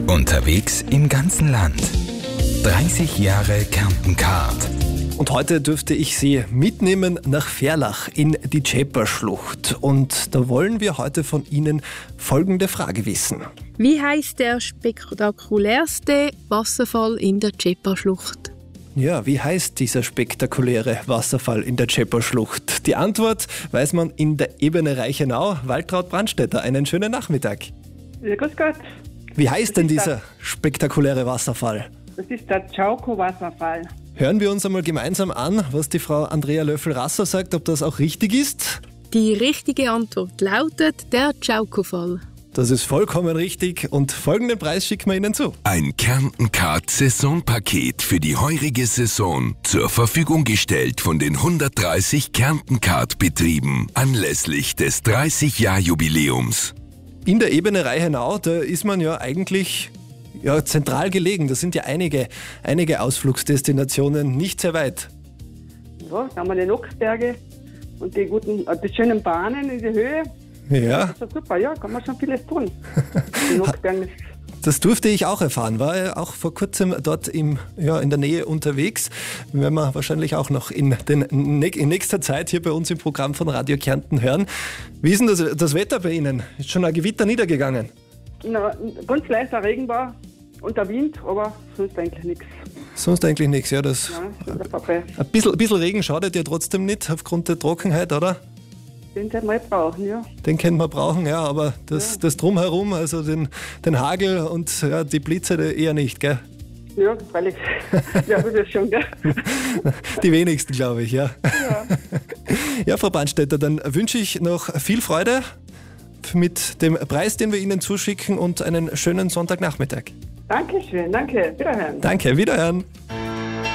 Unterwegs im ganzen Land. 30 Jahre Kärnten-Card. Und heute dürfte ich Sie mitnehmen nach Ferlach in die Tschäper-Schlucht. Und da wollen wir heute von Ihnen folgende Frage wissen. Wie heißt der spektakulärste Wasserfall in der Tschäper-Schlucht? Ja, wie heißt dieser spektakuläre Wasserfall in der Tschäper-Schlucht? Die Antwort weiß man in der Ebene Reichenau. Waltraud Brandstätter, einen schönen Nachmittag. Ja, grüß Gott. Wie heißt denn dieser spektakuläre Wasserfall? Das ist der Tschauko-Wasserfall. Hören wir uns einmal gemeinsam an, was die Frau Andrea Löffel-Rasser sagt, ob das auch richtig ist. Die richtige Antwort lautet der Tschauko-Fall. Das ist vollkommen richtig und folgenden Preis schicken wir Ihnen zu. Ein Kärnten-Card-Saisonpaket für die heurige Saison. Zur Verfügung gestellt von den 130 Kärnten-Card-Betrieben anlässlich des 30-Jahr-Jubiläums. In der Ebene Reichenau, da ist man ja eigentlich zentral gelegen. Da sind ja einige Ausflugsdestinationen nicht sehr weit. Ja, da haben wir die Noxberge und die schönen Bahnen in die Höhe. Ja. Das ist super, ja, kann man schon vieles tun. Die Noxberge. Das durfte ich auch erfahren. War ja auch vor kurzem dort in der Nähe unterwegs. Werden wir wahrscheinlich auch noch in nächster Zeit hier bei uns im Programm von Radio Kärnten hören. Wie ist denn das Wetter bei Ihnen? Ist schon ein Gewitter niedergegangen? Na, ganz leichter Regen war und der Wind, aber sonst eigentlich nichts. Sonst eigentlich nichts, ja. Das ein bisschen Regen schadet ja trotzdem nicht aufgrund der Trockenheit, oder? Den können wir brauchen, ja. Den können wir brauchen, ja, aber das Drumherum, also den Hagel und die Blitze eher nicht, gell? Ja, freilich. Ja, das ist schon, gell? Die wenigsten, glaube ich, ja. Ja. Ja, Frau Brandstätter, dann wünsche ich noch viel Freude mit dem Preis, den wir Ihnen zuschicken und einen schönen Sonntagnachmittag. Dankeschön, danke. Wiederhören. Danke, wiederhören.